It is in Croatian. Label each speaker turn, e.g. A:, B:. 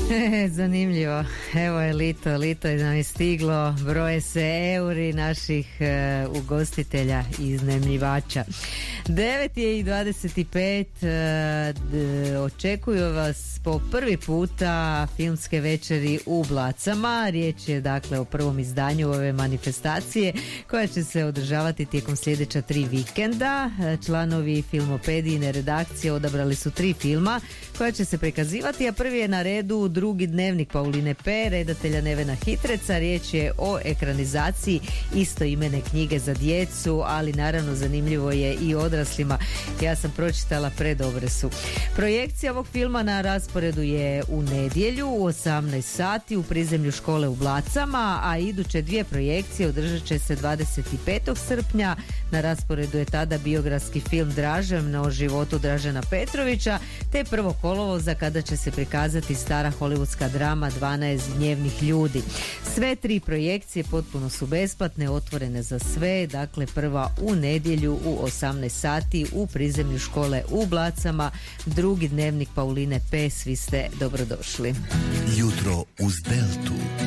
A: Zanimljivo. Evo je lito nam je stiglo, broje se euri naših ugostitelja i iznajmljivača. 9:25, očekuju vas po prvi puta filmske večeri u Blacama. Riječ je dakle o prvom izdanju ove manifestacije koja će se održavati tijekom sljedeća 3 vikenda. Članovi Filmopedijine redakcije odabrali su 3 filma koja će se prikazivati, a prvi je na redu Drugi dnevnik Pauline P. redatelja Nevena Hitreca. Riječ je o ekranizaciji istoimene knjige za djecu, ali naravno zanimljivo je i odraslima. Ja sam pročitala, predobre su. Projekcija ovog filma na rasporedu je u nedjelju u 18 sati u prizemlju škole u Blacama, a iduće 2 projekcije održat će se 25. srpnja. Na rasporedu je tada biografski film Dražen o životu Dražena Petrovića, te 1. kolovoza kada će se prikazati stara hollywoodska drama 12 gnjevnih ljudi. Sve 3 projekcije potpuno su besplatne, otvorene za sve, dakle prva u nedjelju u 18 sati u prizemlju škole u Blacama, Drugi dnevnik Pauline P. Svi ste dobrodošli.
B: Jutro uz Deltu.